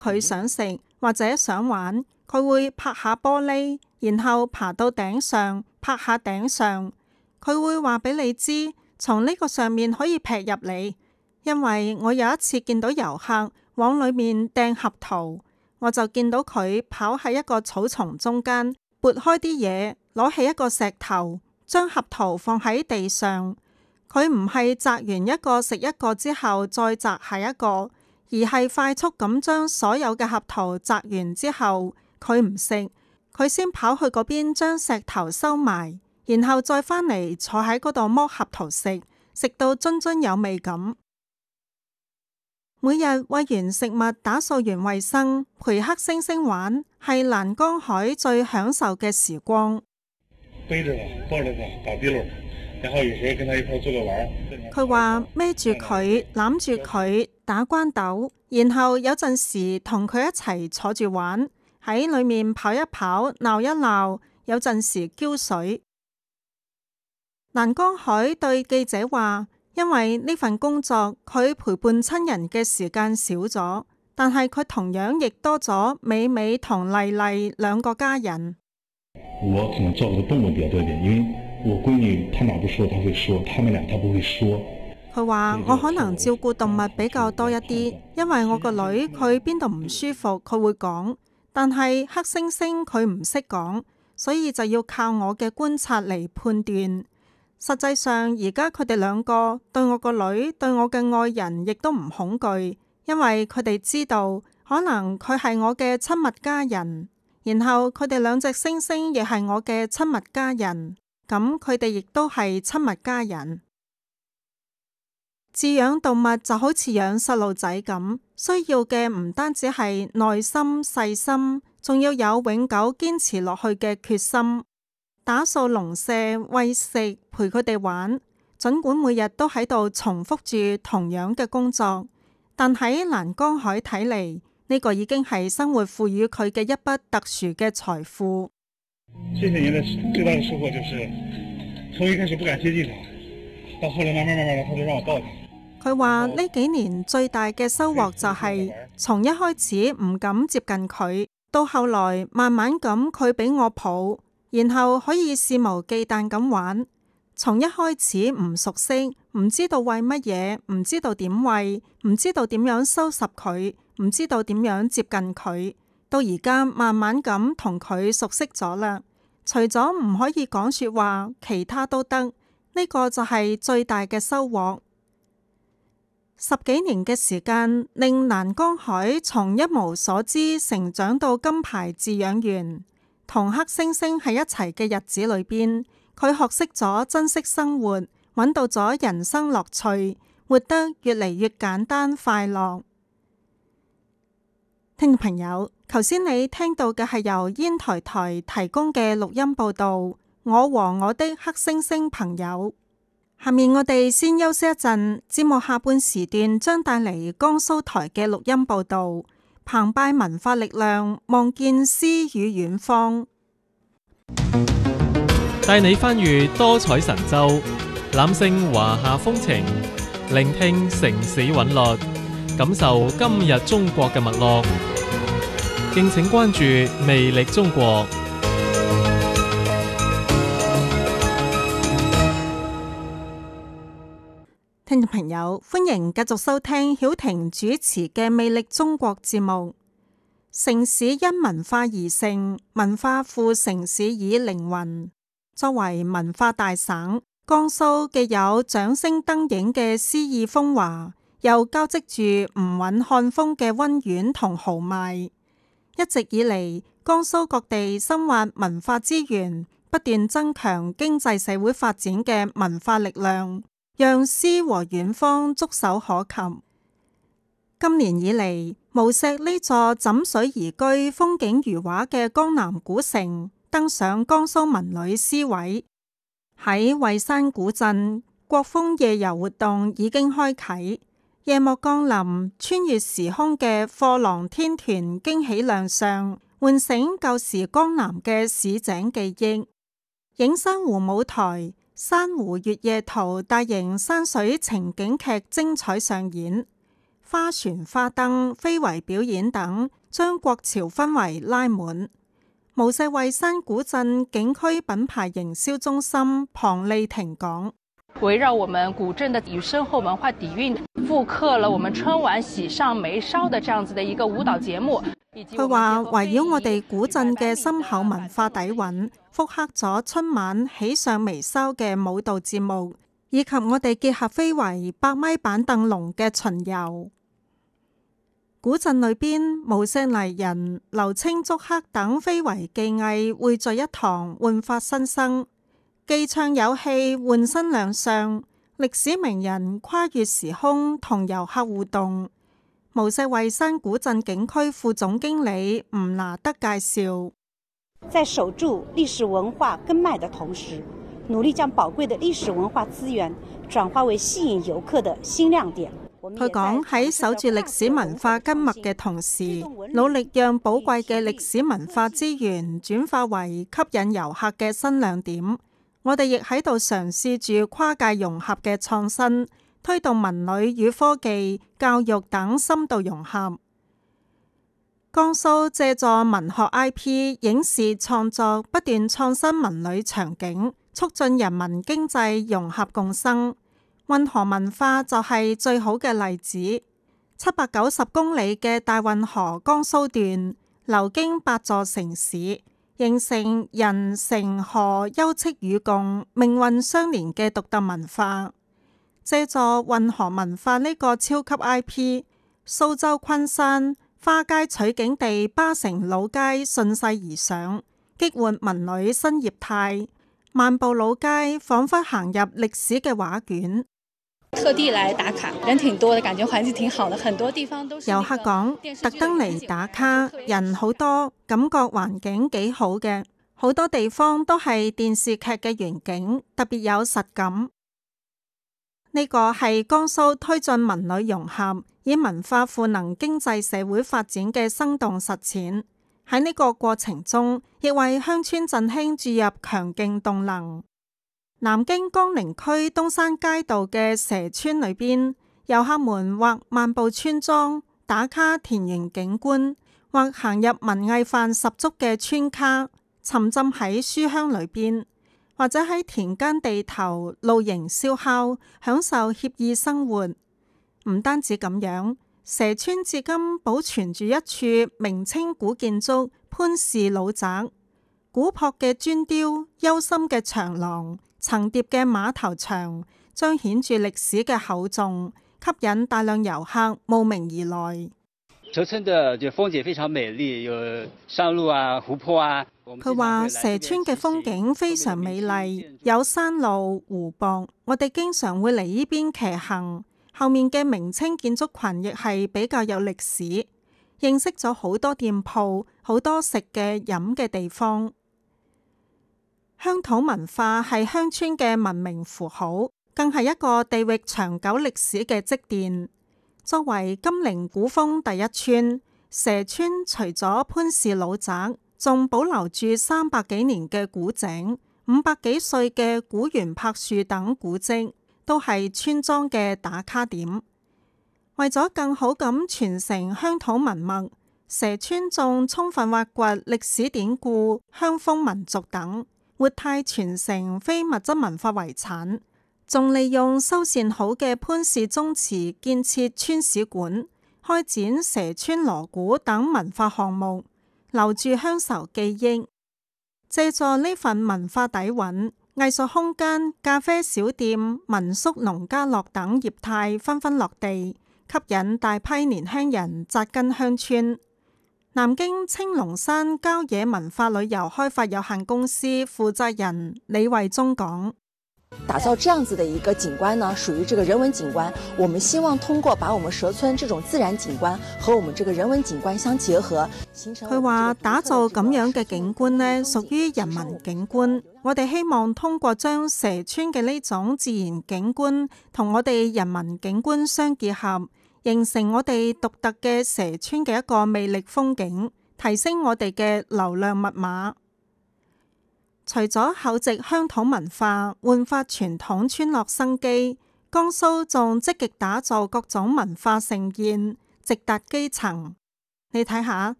佢想食或者想玩，佢會拍下玻璃，然後爬到頂上，拍下頂上。佢會話俾你知，從呢個上面可以劈入嚟。因為我有一次見到遊客往裏面掟合桃，我就見到佢跑喺一個草叢中間，撥開啲嘢，攞起一個石頭，將合桃放喺地上。佢唔係摘完一個食一個之後再摘下一個，而係快速咁將所有嘅合桃摘完之後，佢唔食，佢先跑去嗰邊將石頭收埋，然後再返嚟坐喺嗰度剝合桃食，食到津津有味咁。每日餵完食物，打掃完衛生，陪黑猩猩玩，係欄杆海最享受嘅時光。 背着佢，抱着佢，打地氟，然後有時候跟他一塊做個玩。 佢話孭住佢，攬住佢，打關斗，然後有陣時同佢一齊坐住玩，喺裏面跑一跑，鬧一鬧，有陣時澆水。欄杆海對記者話，因為呢份工作，佢陪伴親人嘅時間少咗，但係佢同樣亦多咗美美同麗麗兩個家人。 我可能照顧的動物比較多一點，因為我閨女她哪不說，她會說，他們倆她不會說。 佢話我可能照顧動物比較多一啲，因為我個女佢邊度唔舒服佢會講，但係黑猩猩佢唔識講，所以就要靠我嘅觀察嚟判斷。實際上而家佢哋兩個對我個女對我嘅愛人亦都唔恐懼，因為佢哋知道可能佢係我嘅親密家人，然後佢哋兩隻猩猩亦係我嘅親密家人，咁佢哋亦都係親密家人。飼養動物就好似養細路仔咁，需要嘅唔單止係耐心細心，仲要有永久堅持落去嘅決心。打掃籠舍、餵食、陪佢哋玩，儘管每日都喺度重複住同樣嘅工作，但喺欄杆海睇嚟，呢個已經係生活賦予佢嘅一筆特殊嘅財富。 這些年的最大的收穫就是，從一開始不敢接近他，到後來慢慢的，他就讓我抱他。 佢話呢幾年最大嘅收穫就係，從一開始唔敢接近佢，到後來慢慢咁佢俾我抱，然後可以肆無忌憚咁玩。從一開始唔熟悉，唔知道餵乜嘢，唔知道點餵，唔知道點樣收拾佢，唔知道點樣接近佢，到而家慢慢咁同佢熟悉咗啦。除咗唔可以講說話，其他都得，呢個就係最大嘅收穫。10幾年嘅時間，令欄杆海從一無所知成長到金牌飼養員。同黑猩猩喺一齊嘅日子裏邊，佢學識咗珍惜生活，揾到咗人生樂趣，活得越嚟越簡單快樂。聽眾朋友，頭先你聽到嘅係由煙台台提供嘅錄音報道，我和我的黑猩猩朋友。下面我哋先休息一陣，節目下半時段將帶嚟江蘇台嘅錄音報道。澎湃文化力量，望見詩與遠方。 帶你翻閱多彩神州，覽勝華夏風情，聆聽城市韻律，感受今日中國嘅脈絡。敬請關注魅力中國。 聽眾朋友，歡迎繼續收聽曉婷主持嘅《魅力中國》節目。城市因文化而成，文化賦城市以靈魂。作為文化大省，江蘇既有掌聲燈影嘅詩意風華，又交織住吳韻漢風嘅溫婉同豪邁。一直以嚟，江蘇各地深挖文化資源，不斷增強經濟社會發展嘅文化力量，讓詩和遠方觸手可及。今年以嚟，無錫呢座枕水而居、風景如畫嘅江南古城登上江蘇文旅詩位。喺惠山古鎮，國風夜遊活動已經開啟。夜幕降臨，穿越時空嘅貨郎天團驚喜亮相，喚醒舊時江南嘅市井記憶。映山湖舞台、珊瑚月夜圖大型山水情景劇精彩上演。 花船、花燈、非遺表演等，將國潮氛圍拉滿。無錫惠山古鎮景區品牌營銷中心龐麗婷講： 圍繞我們古鎮的與深厚文化底蘊，復刻了我們春晚喜上眉梢的這樣子的一個舞蹈節目。佢話圍繞我哋古鎮嘅深厚文化底蘊，復刻咗春晚喜上眉梢嘅舞蹈節目，以及我哋結合非遺百米板凳龍嘅巡遊。古鎮裏邊，無錫泥人、劉青竹刻等非遺技藝匯聚一堂，煥發新生。既唱有戲，換新亮相，歷史名人跨越時空同遊客互動。無錫惠山古鎮景區副總經理吳拿德介紹： 在守住歷史文化根脈的同時，努力將寶貴的歷史文化資源轉化為吸引遊客的新亮點。 佢講喺守住歷史文化根脈嘅同時，努力讓寶貴嘅歷史文化資源轉化為吸引遊客嘅新亮點。我哋亦喺度嘗試住跨界融合嘅創新，推動文旅與科技、教育等深度融合。江蘇借助文學 IP、影視創作，不斷創新文旅場景，促進人民經濟融合共生。運河文化就係最好嘅例子。790公里嘅大運河江蘇段，流經8座城市，形成人城河休戚與共、命運相連嘅獨特文化。借助運河文化呢個超級 IP， 蘇州昆山花街取景地巴城老街順勢而上，激活文旅新業態。漫步老街，仿佛行入歷史嘅畫卷。 特地來打卡，人挺多的，感覺環境挺好的，很多地方都是。 遊客講，特登嚟打卡，人好多，感覺環境幾好嘅，好多地方都係電視劇嘅原景，特別有實感。呢個係江蘇推進文旅融合，以文化賦能經濟社會發展嘅生動實踐。喺呢個過程中，亦為鄉村振興注入強勁動能。南京江寧區東山街道嘅蛇村裏邊，遊客們或漫步村莊打卡田園景觀，或行入文藝範十足嘅村卡，沉浸喺書香裏邊，或者喺田間地頭露營燒烤，享受愜意生活。唔單止咁樣，蛇村至今保存住一處明清古建築潘氏老宅，古樸嘅磚雕、幽深嘅長廊、層疊嘅碼頭牆，彰顯住歷史嘅厚重，吸引大量遊客慕名而來。 蛇村的風景非常美麗，有山路啊、湖泊啊。 佢話蛇村嘅風景非常美麗，有山路、湖泊，我哋經常會嚟呢邊騎行。後面嘅明清建築群亦係比較有歷史，認識咗好多店鋪，好多食嘅、飲嘅地方。鄉土文化係鄉村嘅文明符號，更係一個地域長久歷史嘅積澱。作為金陵古風第一村，蛇村除咗潘氏老宅，仲保留住300幾年嘅古井、500幾歲嘅古原柏樹等古蹟，都係村莊嘅打卡點。為咗更好咁傳承鄉土文脈，蛇村仲充分挖掘歷史典故、鄉風民俗等，活態傳承非物質文化遺產，仲利用修繕好嘅潘氏宗祠建設村史館，開展蛇村鑼鼓等文化項目，留住鄉愁記憶。借助呢份文化底蘊，藝術空間、咖啡小店、民宿、農家樂等業態紛紛落地，吸引大批年輕人扎根鄉村。南京青龍山郊野文化旅遊開發有限公司負責人李惠忠講： 打造這樣子的一個景觀呢，屬於這個人文景觀。我們希望通過把我們蛇村這種自然景觀和我們這個人文景觀相結合，形成。佢話打造咁樣嘅景觀呢，屬於人文景觀。我哋希望通過將蛇村嘅呢種自然景觀同我哋人文景觀相結合，形成我哋獨特嘅蛇村嘅一個魅力風景，提升我哋嘅流量密碼。除咗厚植鄉土文化，煥發傳統村落生機， 江蘇仲積極打造各種文化盛宴，直達基層。你睇下，